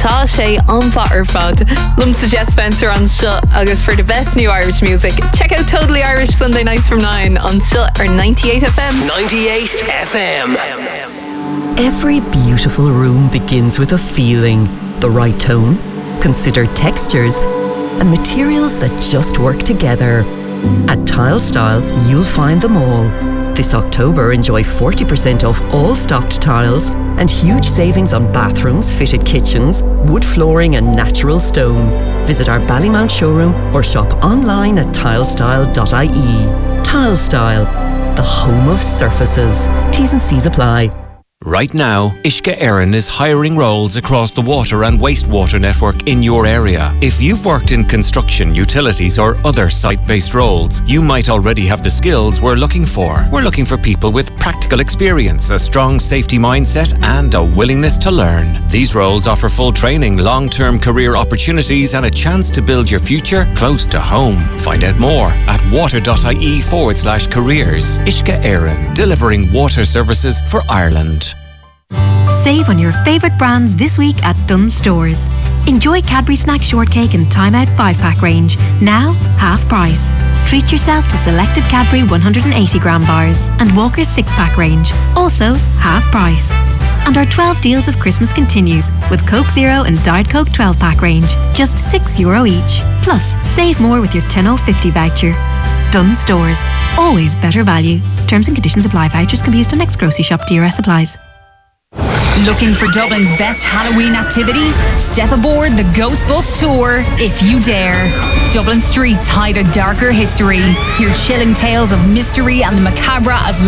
Tá sé anfa ar fad. Lumsa Jess Spencer on Shull agus for the best new Irish music. Check out Totally Irish Sunday nights from 9 on Shull or 98 FM. 98 FM. Every beautiful room begins with a feeling, the right tone, considered textures, and materials that just work together. At Tile Style, you'll find them all. This October, enjoy 40% off all stocked tiles and huge savings on bathrooms, fitted kitchens, wood flooring and natural stone. Visit our Ballymount showroom or shop online at tilestyle.ie. Tile Style, the home of surfaces. T's and C's apply. Right now, Uisce Éireann is hiring roles across the water and wastewater network in your area. If you've worked in construction, utilities or other site-based roles, you might already have the skills we're looking for. We're looking for people with practical experience, a strong safety mindset and a willingness to learn. These roles offer full training, long-term career opportunities and a chance to build your future close to home. Find out more at water.ie/careers. Uisce Éireann, delivering water services for Ireland. Save on your favourite brands this week at Dunnes Stores. Enjoy Cadbury Snack Shortcake and Time Out 5-pack range, now half price. Treat yourself to selected Cadbury 180-gram bars and Walker's 6-pack range, also half price. And our 12 deals of Christmas continues with Coke Zero and Diet Coke 12-pack range, just €6 each. Plus, save more with your 10.50 voucher. Dunnes Stores, always better value. Terms and conditions apply. Vouchers can be used on next grocery shop. DRS applies. Looking for Dublin's best Halloween activity? Step aboard the Ghost Bus Tour if you dare. Dublin streets hide a darker history. Hear chilling tales of mystery and the macabre as